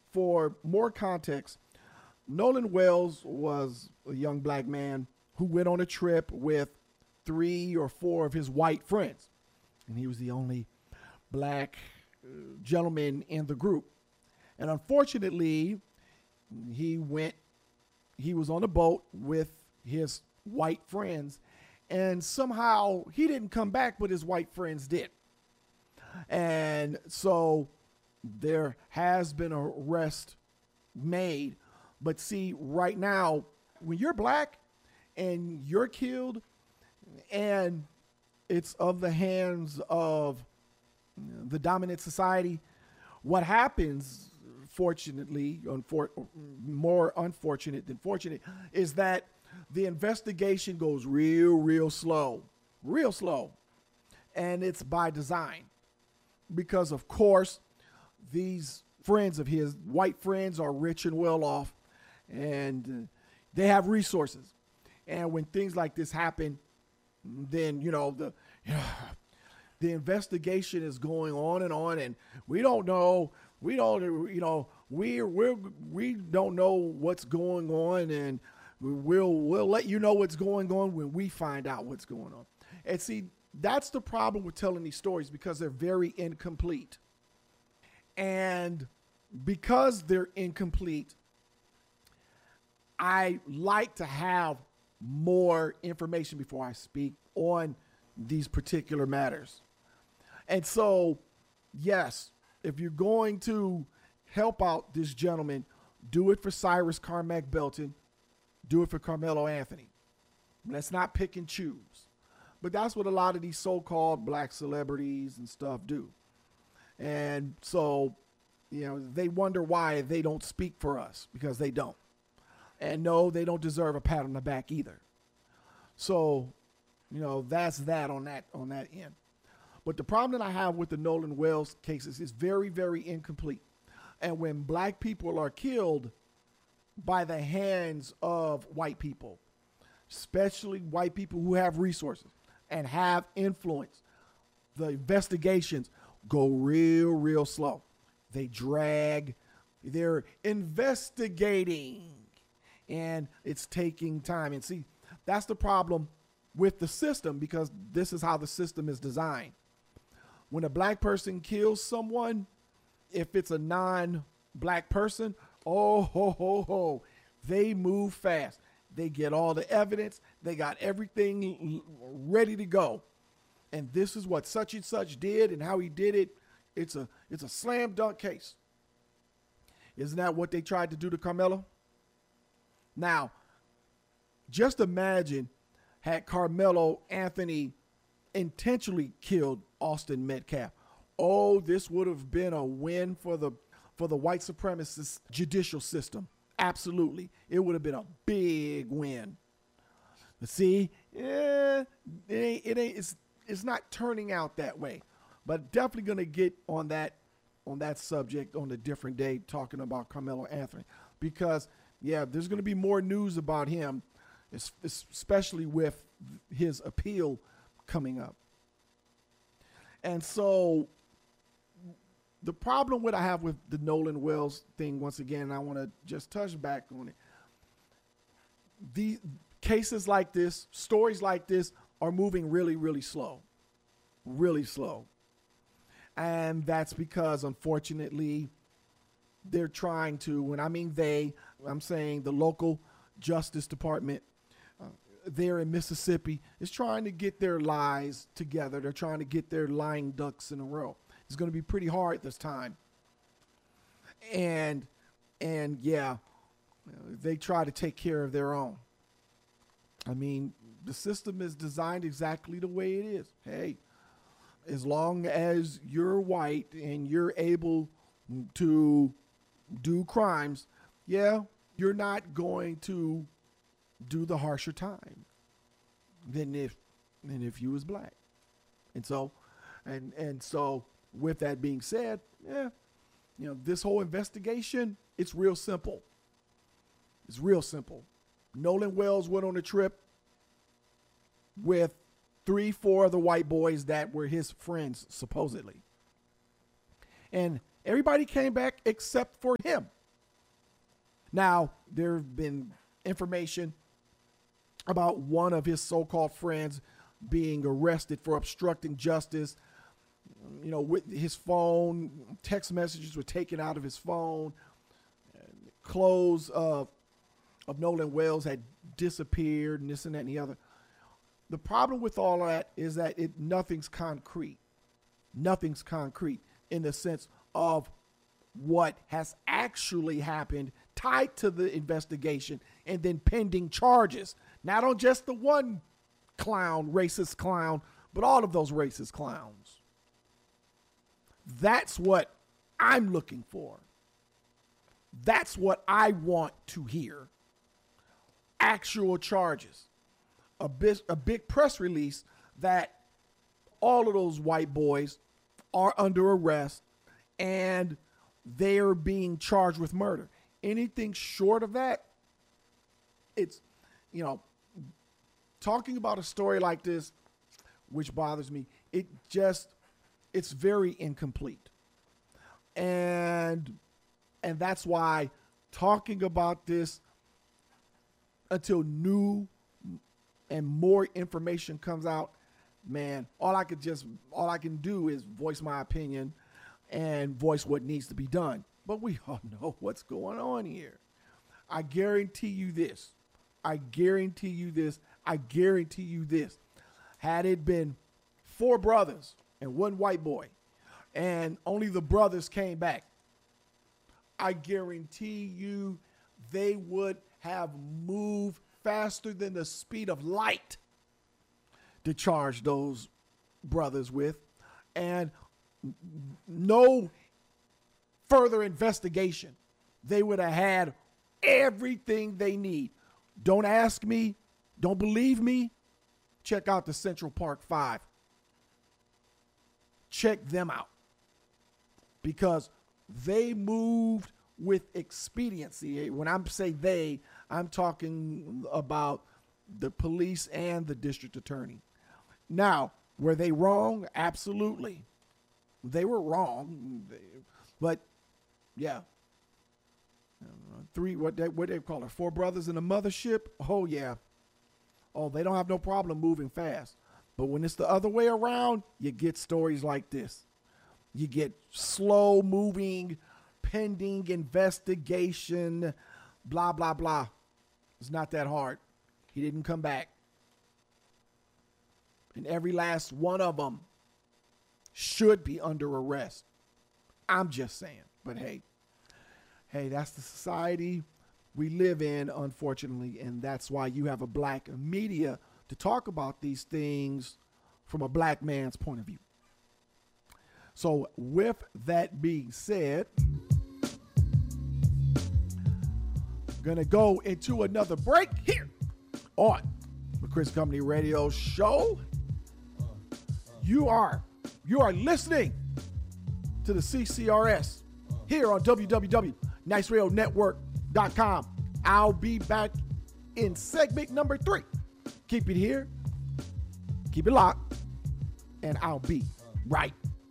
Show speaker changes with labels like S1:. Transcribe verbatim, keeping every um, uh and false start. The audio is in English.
S1: for more context, Nolan Wells was a young black man who went on a trip with three or four of his white friends. And he was the only black uh, gentleman in the group. And unfortunately, he went, he was on a boat with his white friends, and somehow he didn't come back, but his white friends did. And so there has been an arrest made. But see, right now, when you're black and you're killed and it's of the hands of the dominant society, what happens, fortunately, unfor- more unfortunate than fortunate, is that the investigation goes real, real slow, real slow. And it's by design. Because, of course, these friends of his, white friends, are rich and well off, and uh, they have resources. And when things like this happen, then, you know, the you know, the investigation is going on and on, and we don't know, we don't, you know, we we we don't know what's going on, and we'll we'll let you know what's going on when we find out what's going on. And see, that's the problem with telling these stories, because they're very incomplete. And because they're incomplete, I like to have more information before I speak on these particular matters. And so, yes, if you're going to help out this gentleman, do it for Cyrus Carmack Belton, do it for Carmelo Anthony. Let's not pick and choose. But that's what a lot of these so-called black celebrities and stuff do. And so, you know, they wonder why they don't speak for us, because they don't. And no, they don't deserve a pat on the back either. So, you know, that's that on that on that end. But the problem that I have with the Nolan Wells cases is very, very incomplete. And when black people are killed by the hands of white people, especially white people who have resources and have influence, the investigations go real, real slow. They drag. They're investigating, and it's taking time. And see, that's the problem with the system, because this is how the system is designed. When a black person kills someone, if it's a non-black person, oh, ho, ho, ho, they move fast. They get all the evidence. They got everything ready to go. And this is what such and such did and how he did it. It's a, it's a slam dunk case. Isn't that what they tried to do to Carmelo? Now, just imagine had Carmelo Anthony intentionally killed Austin Metcalf. Oh, this would have been a win for the for the white supremacist judicial system. Absolutely. It would have been a big win. But see, yeah, it ain't, it ain't it's it's not turning out that way. But definitely gonna get on that on that subject on a different day, talking about Carmelo Anthony. Because yeah, there's gonna be more news about him, especially with his appeal coming up. And so the problem what I have with the Nolan Wells thing, once again, I want to just touch back on it. The cases like this, stories like this are moving really, really slow, really slow. And that's because, unfortunately, they're trying to, when I mean they, I'm saying the local Justice Department uh, there in Mississippi is trying to get their lies together. They're trying to get their lying ducks in a row. It's going to be pretty hard this time. And, and yeah, they try to take care of their own. I mean, the system is designed exactly the way it is. Hey, as long as you're white and you're able to do crimes, yeah, you're not going to do the harsher time than if than if you was black. And so, and and so, with that being said, yeah, you know, this whole investigation, it's real simple. It's real simple. Nolan Wells went on a trip with three, four of the white boys that were his friends, supposedly. And everybody came back except for him. Now, there have been information about one of his so-called friends being arrested for obstructing justice. You know, with his phone, text messages were taken out of his phone. Clothes of, of Nolan Wells had disappeared, and this and that and the other. The problem with all of that is that it nothing's concrete. Nothing's concrete in the sense of what has actually happened tied to the investigation and then pending charges. Not on just the one clown, racist clown, but all of those racist clowns. That's what I'm looking for. That's what I want to hear. Actual charges. A big, a big press release that all of those white boys are under arrest and they're being charged with murder. Anything short of that, it's, you know, talking about a story like this, which bothers me, it just, it's very incomplete. And, and that's why talking about this until new and more information comes out, man, all I could just, all I can do is voice my opinion and voice what needs to be done. But we all know what's going on here. I guarantee you this. I guarantee you this. I guarantee you this. Had it been four brothers and one white boy, and only the brothers came back, I guarantee you they would have moved faster than the speed of light to charge those brothers with, and no further investigation. They would have had everything they need. Don't ask me. Don't believe me. Check out the Central Park Five. Check them out, because they moved with expediency. When I say they, I'm talking about the police and the district attorney. Now, were they wrong? Absolutely. They were wrong. But, yeah. Three, what they, what they call it, four brothers in a mothership? Oh, yeah. Oh, they don't have no problem moving fast. But when it's the other way around, you get stories like this. You get slow moving, pending investigation, blah, blah, blah. It's not that hard. He didn't come back. And every last one of them should be under arrest. I'm just saying. But hey, hey, that's the society we live in, unfortunately. And that's why you have a black media to talk about these things from a black man's point of view. So with that being said, gonna go into another break here on the Chris Company Radio Show. You are you are listening to the C C R S here on w w w dot nice radio network dot com. I'll be back in segment number three. Keep it here, keep it locked, and I'll be right